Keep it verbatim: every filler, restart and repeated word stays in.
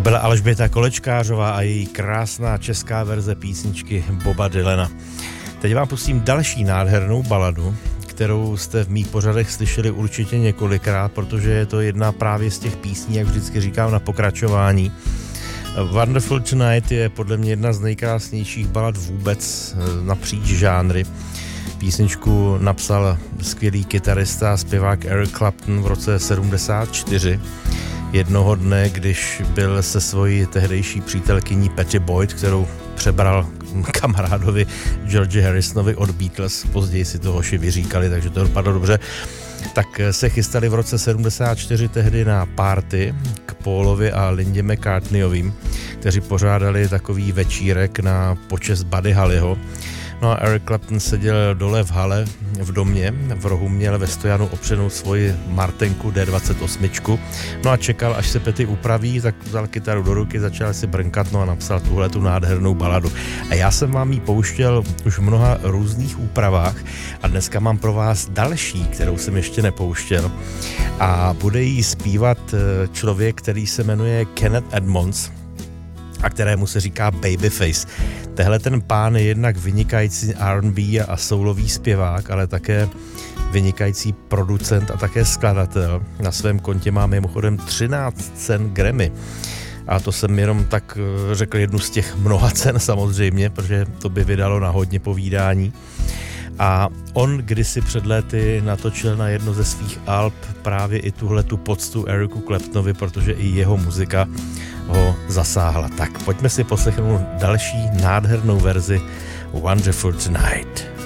byla Alžběta Kolečkářová a její krásná česká verze písničky Boba Dylana. Teď vám pustím další nádhernou baladu, kterou jste v mých pořadech slyšeli určitě několikrát, protože je to jedna právě z těch písní, jak vždycky říkám, na pokračování. Wonderful Tonight je podle mě jedna z nejkrásnějších balad vůbec napříč žánry. Písničku napsal skvělý kytarista a zpěvák Eric Clapton v roce sedmdesát čtyři. Jednoho dne, když byl se svojí tehdejší přítelkyní Patty Boyd, kterou přebral kamarádovi George Harrisonovi od Beatles, později si to hoši vyříkali, takže to dopadlo dobře, tak se chystali v roce sedmdesát čtyři tehdy na party k Paulovi a Lindě McCartneyovým, kteří pořádali takový večírek na počest Buddy Hollyho. No a Eric Clapton seděl dole v hale v domě, v rohu měl ve stojanu opřenou svoji Martenku D dvacet osm. No a čekal, až se Patty upraví, tak vzal kytaru do ruky, začal si brnkat, no a napsal tuhle tu nádhernou baladu. A já jsem vám ji pouštěl už v mnoha různých úpravách a dneska mám pro vás další, kterou jsem ještě nepouštěl. A bude jí zpívat člověk, který se jmenuje Kenneth Edmonds a kterému se říká Babyface. Tehle ten pán je jednak vynikající R and B a soulový zpěvák, ale také vynikající producent a také skladatel. Na svém kontě má mimochodem třináct cen Grammy. A to jsem jenom tak řekl jednu z těch mnoha cen samozřejmě, protože to by vydalo na hodně povídání. A on kdysi před léty natočil na jedno ze svých alb právě i tuhle tu poctu Ericu Claptonovi, protože i jeho muzika ho zasáhla. Tak pojďme si poslechnout další nádhernou verzi Wonderful Tonight.